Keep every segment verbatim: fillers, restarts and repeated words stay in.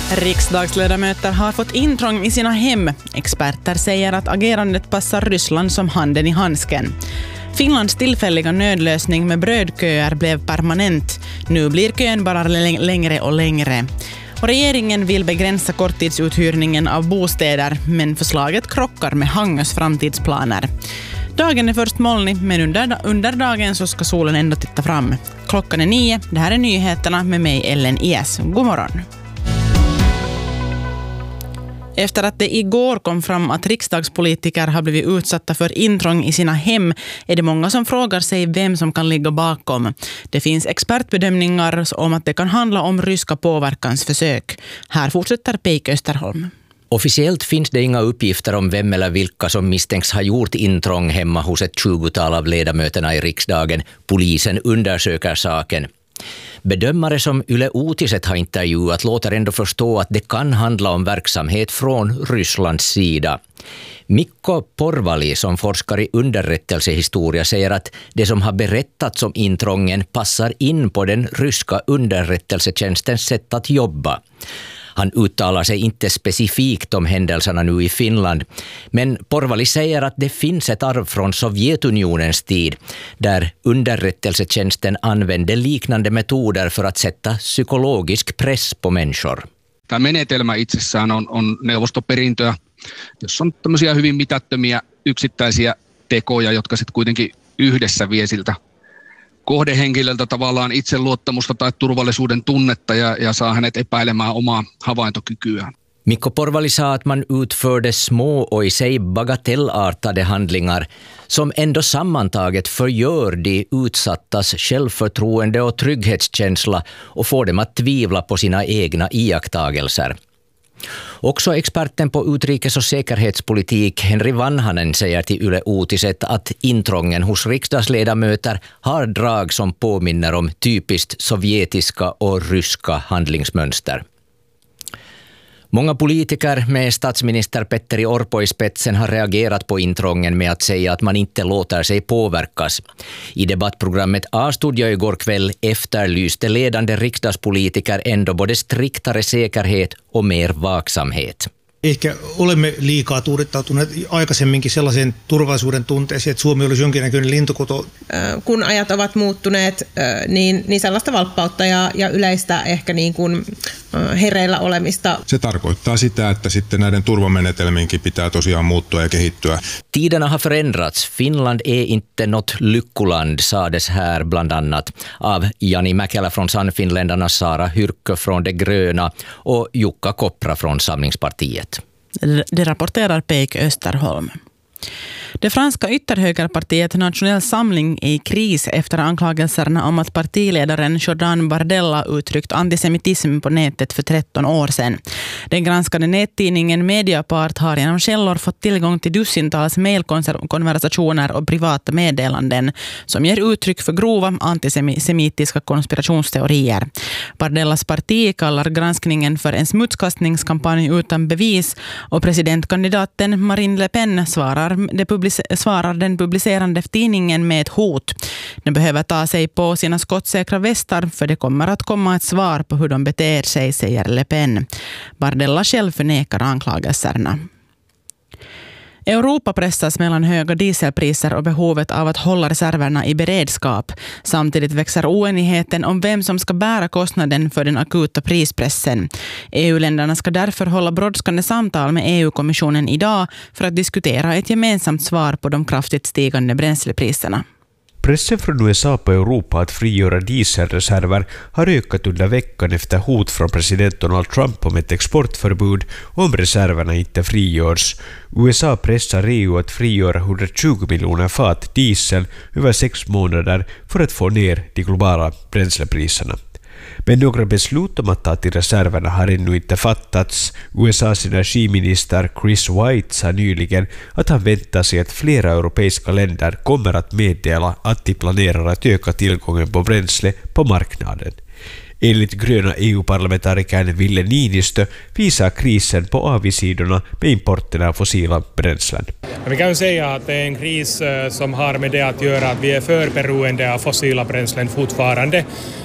Riksdagsledamöter har fått intrång i sina hem. Experter säger att agerandet passar Ryssland som handen i handsken. Finlands tillfälliga nödlösning med brödköer blev permanent. Nu blir kön bara längre och längre. Och regeringen vill begränsa korttidsuthyrningen av bostäder, men förslaget krockar med Hangös framtidsplaner. Dagen är först molnig, men under, under dagen så ska solen ändå titta fram. Klockan är nio. Det här är nyheterna med mig, Ellen Ies. God morgon. Efter att det igår kom fram att riksdagspolitiker har blivit utsatta för intrång i sina hem är det många som frågar sig vem som kan ligga bakom. Det finns expertbedömningar om att det kan handla om ryska påverkansförsök. Här fortsätter Peik Österholm. Officiellt finns det inga uppgifter om vem eller vilka som misstänks ha gjort intrång hemma hos ett tjugotal av ledamöterna i riksdagen. Polisen undersöker saken. Bedömare som Yle Uutiset har intervjuat låter ändå förstå att det kan handla om verksamhet från Rysslands sida. Mikko Porvali, som forskar i underrättelsehistoria, säger att det som har berättats om intrången passar in på den ryska underrättelsetjänstens sätt att jobba. Han uttalar sig inte specifikt om händelserna nu i Finland, men Porvali säger att det finns ett arv från Sovjetunionens tid där underrättelsetjänsten använde liknande metoder för att sätta psykologisk press på människor. Tämä menetelmä itsessään on, on neuvostoperintöä, jossa on tämmöisiä hyvin mitättömiä yksittäisiä tekoja, jotka sitten kuitenkin yhdessä vie siltä kohdehenkilöltä tavallaan itseluottamusta tai turvallisuuden tunnetta ja, ja saa hänet epäilemään omaa havaintokykyään. Mikko Porvali sa att man utförde små och i sig bagatellartade handlingar som ändå sammantaget förgör de utsattas självförtroende och trygghetskänsla och får dem att tvivla på sina egna iakttagelser. Också experten på utrikes- och säkerhetspolitik Henri Vanhanen säger till Yle Uutiset att intrången hos riksdagsledamöter har drag som påminner om typiskt sovjetiska och ryska handlingsmönster. Många politiker med statsminister Petteri Orpo i spetsen har reagerat på intrången med att säga att man inte låter sig påverkas. I debattprogrammet A-studio igår kväll efterlyste ledande riksdagspolitiker ändå både striktare säkerhet och mer vaksamhet. Ehkä olemme liikaa tuudittautuneet aikaisemminkin sellaisen turvallisuuden tunteeseen, että Suomi olisi jonkinnäköinen lintukoto. Kun ajat ovat muuttuneet, niin, niin sellaista valppautta ja, ja yleistä ehkä niin kuin hereillä olemista. Se tarkoittaa sitä, että sitten näiden turvamenetelmiinkin pitää tosiaan muuttua ja kehittyä. Tiderna har förändrats. Finland är inte något lyckoland, sades här bland annat av Jani Mäkelä från Sannfinländarna, Sara Hyrkkö från De Gröna och Jukka Kopra från Samlingspartiet. Det rapporterar Peik Österholm. Det franska ytterhögerpartiet Nationell Samling är i kris efter anklagelserna om att partiledaren Jordan Bardella uttryckt antisemitism på nätet för tretton år sedan. Den granskade nättidningen Mediapart har genom källor fått tillgång till dussintals mejlkonversationer och privata meddelanden som ger uttryck för grova antisemitiska konspirationsteorier. Bardellas parti kallar granskningen för en smutskastningskampanj utan bevis och presidentkandidaten Marine Le Pen svarar det svarar den publicerande tidningen med ett hot. Den behöver ta sig på sina skottsäkra västar för det kommer att komma ett svar på hur de beter sig, säger Le Pen. Bardella själv förnekar anklagelserna. Europa pressas mellan höga dieselpriser och behovet av att hålla reserverna i beredskap. Samtidigt växer oenigheten om vem som ska bära kostnaden för den akuta prispressen. E U-länderna ska därför hålla brådskande samtal med E U-kommissionen idag för att diskutera ett gemensamt svar på de kraftigt stigande bränslepriserna. Pressen från U S A på Europa att frigöra dieselreserver har ökat under veckan efter hot från president Donald Trump om ett exportförbud om reserverna inte frigörs. U S A pressar E U att frigöra hundratjugo miljoner fat diesel över sex månader för att få ner de globala bränslepriserna. Men några beslut om att ta till reserverna har ännu inte fattats. U S A:s energiminister Chris White sa nyligen att han väntar sig att flera europeiska länder kommer att meddela att de planerar att öka tillgången på bränsle på marknaden. Enligt gröna E U-parlamentarikern Ville Niinistö visar krisen på avigsidorna med importen av fossila bränslen. Vi kan säga att det är en kris som har med det att göra att vi är för beroende av fossila bränslen fortfarande.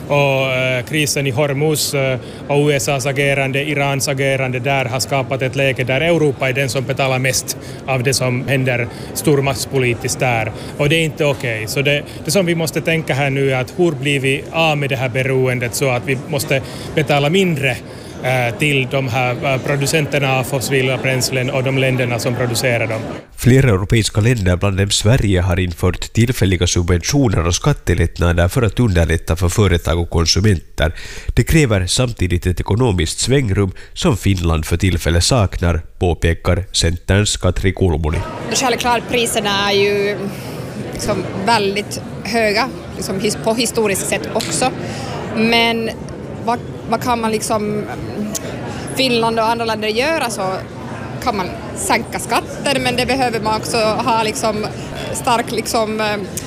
Och krisen i Hormuz och U S A:s agerande, Irans agerande där har skapat ett läge där Europa är den som betalar mest av det som händer stormaktspolitiskt där. Och det är inte okej. Okay. Så det, det som vi måste tänka här nu är att hur blir vi av med det här beroendet så att vi måste betala mindre till de här producenterna av fossila bränslen och de länderna som producerar dem. Flera europeiska länder, bland dem Sverige, har infört tillfälliga subventioner och skattelättnader för att underlätta för företag och konsumenter. Det kräver samtidigt ett ekonomiskt svängrum som Finland för tillfället saknar, påpekar Centerns Katri Kulmuni. Självklart priserna är ju liksom väldigt höga liksom på historiskt sätt också. Men vad, vad kan man liksom Finland och andra länder göra, så kan man sänka skatter, men det behöver man också ha liksom stark liksom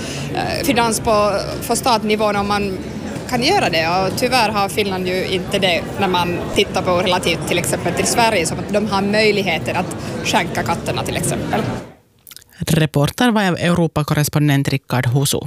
finans på, på statnivån om man kan göra det, och tyvärr har Finland ju inte det när man tittar på relativt till exempel till Sverige, som att de har möjligheter att skänka skatterna till exempel. Reporter var Europakorrespondent Rickard Husu.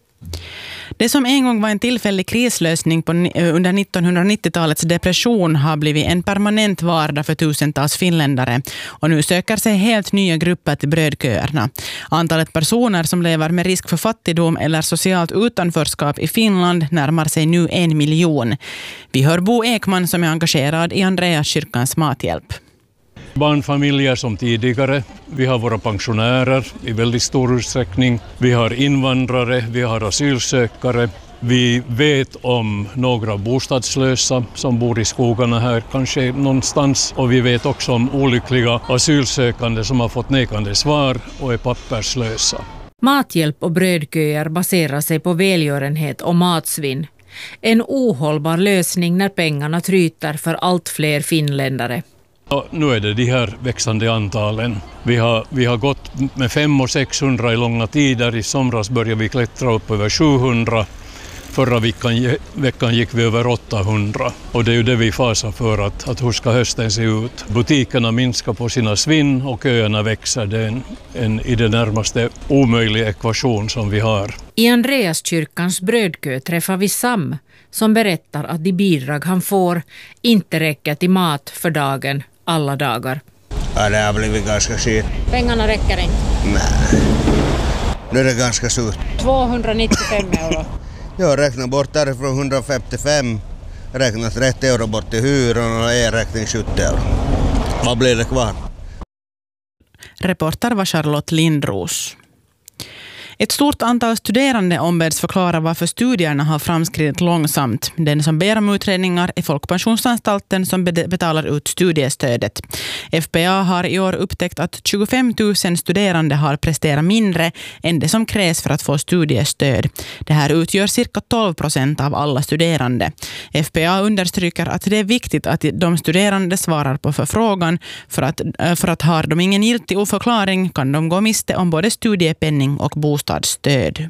Det som en gång var en tillfällig krislösning på, under nittonhundranittiotalets depression har blivit en permanent vardag för tusentals finländare, och nu söker sig helt nya grupper till brödköerna. Antalet personer som lever med risk för fattigdom eller socialt utanförskap i Finland närmar sig nu en miljon. Vi hör Bo Ekman som är engagerad i Andreaskyrkans mathjälp. Barnfamiljer som tidigare, vi har våra pensionärer i väldigt stor utsträckning, vi har invandrare, vi har asylsökare, vi vet om några bostadslösa som bor i skogarna här kanske någonstans, och vi vet också om olyckliga asylsökande som har fått nekande svar och är papperslösa. Mathjälp och brödköer baserar sig på välgörenhet och matsvinn. En ohållbar lösning när pengarna tryter för allt fler finländare. Ja, nu är det de här växande antalen. Vi har, vi har gått med fem och sexhundra i långa tider. I somras började vi klättra upp över sjuhundra. Förra veckan, veckan gick vi över åttahundra. Och det är ju det vi fasar för, att, att hur ska hösten se ut. Butikerna minskar på sina svinn och köerna växer. Det är en, en i det närmaste omöjlig ekvation som vi har. I Andreaskyrkans brödkö träffar vi Sam som berättar att de bidrag han får inte räcker till mat för dagen alla dagar. Ja, det har blivit ganska skit. Pengarna räcker inte? Nej. Nu är det ganska surt. tvåhundranittiofem euro. Jag räknar bort därifrån hundrafemtiofem. Räknar trettio euro bort till hyran och e-räkning sjuttio euro. Vad blir det kvar? Reporter var Charlotte Lindros. Ett stort antal studerande ombeds förklara varför studierna har framskridit långsamt. Den som ber om utredningar är Folkpensionsanstalten som betalar ut studiestödet. F P A har i år upptäckt att tjugofem tusen studerande har presterat mindre än det som krävs för att få studiestöd. Det här utgör cirka tolv procent av alla studerande. F P A understryker att det är viktigt att de studerande svarar på förfrågan, för att, för att har de ingen giltig oförklaring kan de gå miste om både studiepenning och bostad. Stöd.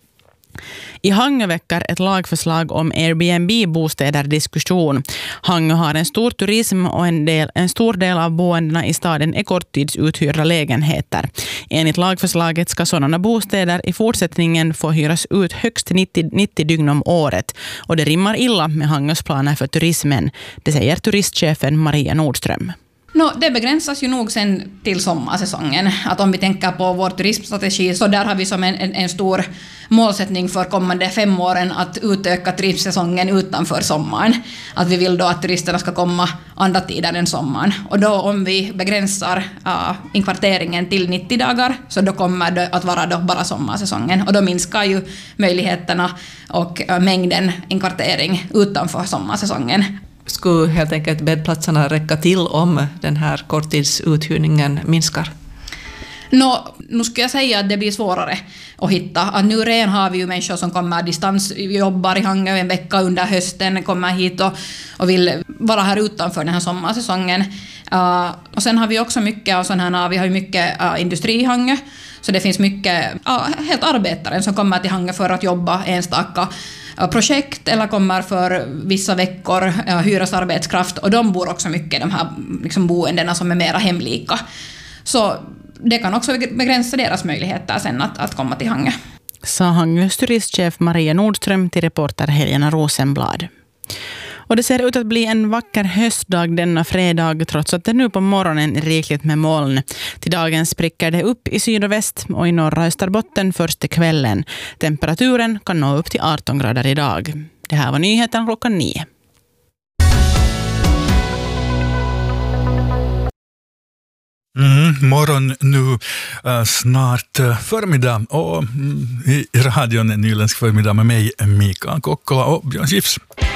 I Hangö väcker ett lagförslag om Airbnb-bostäder diskussion. Hangö har en stor turism och en, del, en stor del av boendena i staden är korttidsuthyrda lägenheter. Enligt lagförslaget ska sådana bostäder i fortsättningen få hyras ut högst nittio, nittio dygn om året. Och det rimmar illa med Hangös planer för turismen. Det säger turistchefen Maria Nordström. No, det begränsas ju nog sen till sommarsäsongen. Att om vi tänker på vår turismstrategi, så där har vi som en, en, en stor målsättning för kommande fem åren att utöka turistsäsongen utanför sommaren. Att vi vill då att turisterna ska komma andra tider än sommaren. Och då om vi begränsar uh, inkvarteringen till nittio dagar, så då kommer det att vara då bara sommarsäsongen. Och då minskar ju möjligheterna och uh, mängden inkvartering utanför sommarsäsongen. Skulle helt enkelt bäddplatserna räcka till om den här korttidsuthyrningen minskar? No, nu ska jag säga att det blir svårare att hitta. Att nu redan har vi ju människor som kommer distansjobbar i Hangö en vecka under hösten, kommer hit och, och vill vara här utanför den här sommarsäsongen. Uh, och sen har vi också mycket av sån här, vi har ju mycket uh, industri i Hangö. Så det finns mycket uh, helt arbetare som kommer till Hangö för att jobba enstaka projekt eller kommer för vissa veckor hyras arbetskraft, och de bor också mycket i de här liksom boendena som är mera hemlika. Så det kan också begränsa deras möjligheter sen att, att komma till Hangö. Sa Hangös turistchef Maria Nordström till reporter Helena Rosenblad. Och det ser ut att bli en vacker höstdag denna fredag, trots att det nu på morgonen är rikligt med moln. Till dagen spricker det upp i syd och väst och i norra Österbotten först till kvällen. Temperaturen kan nå upp till arton grader idag. Det här var nyheten klockan nio. Mm, morgon nu, äh, snart äh, förmiddag och mm, i radion en nyländsk förmiddag med mig, Mikael Kokkola och Björn Gifs.